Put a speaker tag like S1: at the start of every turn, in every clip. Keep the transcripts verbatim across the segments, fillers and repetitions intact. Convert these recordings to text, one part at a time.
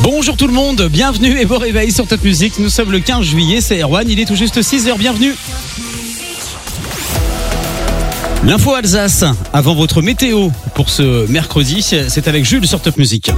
S1: Bonjour tout le monde, bienvenue et bon réveil sur Top Music. Nous sommes le quinze juillet, c'est Erwan, il est tout juste six heures, bienvenue. L'info Alsace, avant votre météo pour ce mercredi, c'est avec Jules sur Top Music.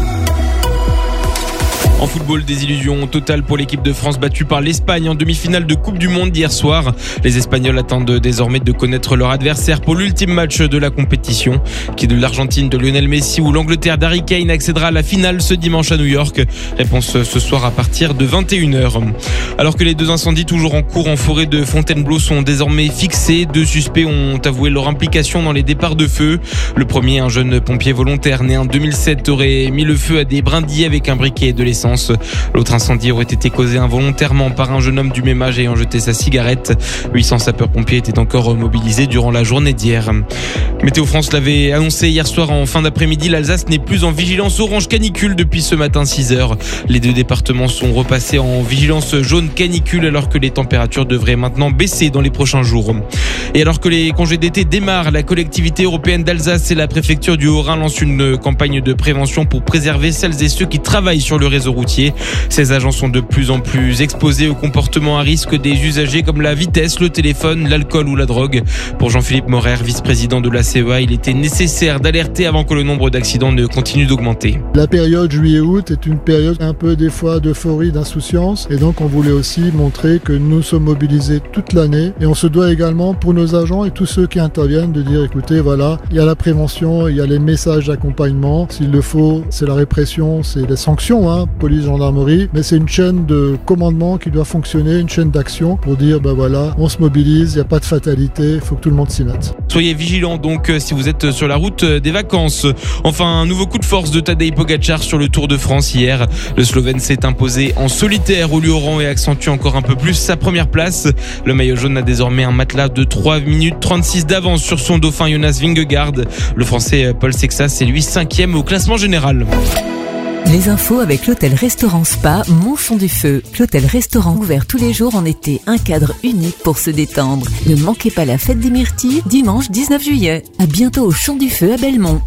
S2: En football, désillusion totale pour l'équipe de France battue par l'Espagne en demi-finale de Coupe du Monde hier soir. Les Espagnols attendent désormais de connaître leur adversaire pour l'ultime match de la compétition, qui est de l'Argentine de Lionel Messi ou l'Angleterre d'Harry Kane accédera à la finale ce dimanche à New York. Réponse ce soir à partir de vingt et une heures. Alors que les deux incendies toujours en cours en forêt de Fontainebleau sont désormais fixés, deux suspects ont avoué leur implication dans les départs de feu. Le premier, un jeune pompier volontaire né en deux mille sept, aurait mis le feu à des brindilles avec un briquet et de l'essence. L'autre incendie aurait été causé involontairement par un jeune homme du même âge ayant jeté sa cigarette. huit cents sapeurs-pompiers étaient encore mobilisés durant la journée d'hier. Météo France l'avait annoncé hier soir en fin d'après-midi, l'Alsace n'est plus en vigilance orange canicule depuis ce matin six heures. Les deux départements sont repassés en vigilance jaune canicule alors que les températures devraient maintenant baisser dans les prochains jours. Et alors que les congés d'été démarrent, la collectivité européenne d'Alsace et la préfecture du Haut-Rhin lancent une campagne de prévention pour préserver celles et ceux qui travaillent sur le réseau routier. Ces agents sont de plus en plus exposés aux comportements à risque des usagers comme la vitesse, le téléphone, l'alcool ou la drogue. Pour Jean-Philippe Morer, vice-président de la C E A, il était nécessaire d'alerter avant que le nombre d'accidents ne continue d'augmenter.
S3: La période juillet-août est une période un peu des fois d'euphorie, d'insouciance, et donc on voulait aussi montrer que nous sommes mobilisés toute l'année et on se doit également pour nos agents et tous ceux qui interviennent de dire écoutez voilà, il y a la prévention, il y a les messages d'accompagnement, s'il le faut c'est la répression, c'est les sanctions, hein, police, gendarmerie, mais c'est une chaîne de commandement qui doit fonctionner, une chaîne d'action pour dire ben voilà, on se mobilise, il n'y a pas de fatalité, il faut que tout le monde s'y mette.
S2: Soyez vigilants donc si vous êtes sur la route des vacances. Enfin, un nouveau coup de force de Tadej Pogačar sur le Tour de France hier. Le Slovène s'est imposé en solitaire au lieu au rang et accentue encore un peu plus sa première place. Le maillot jaune a désormais un matelas de trois minutes trente-six d'avance sur son dauphin Jonas Vingegaard. Le Français Paul Sexas est lui cinquième au classement général.
S4: Les infos avec l'hôtel-restaurant Spa Montchon du Feu. L'hôtel-restaurant ouvert tous les jours en été, un cadre unique pour se détendre. Ne manquez pas la fête des myrtilles, dimanche dix-neuf juillet. À bientôt au Champ du Feu à Belmont.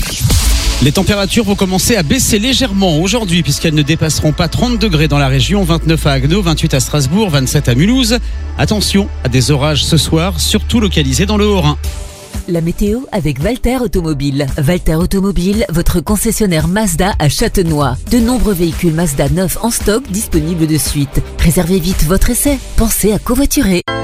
S1: Les températures vont commencer à baisser légèrement aujourd'hui puisqu'elles ne dépasseront pas trente degrés dans la région, vingt-neuf à Haguenau, vingt-huit à Strasbourg, vingt-sept à Mulhouse. Attention à des orages ce soir, surtout localisés dans le Haut-Rhin.
S4: La météo avec Walter Automobile. Walter Automobile, votre concessionnaire Mazda à Châtenois. De nombreux véhicules Mazda neufs en stock disponibles de suite. Réservez vite votre essai. Pensez à covoiturer.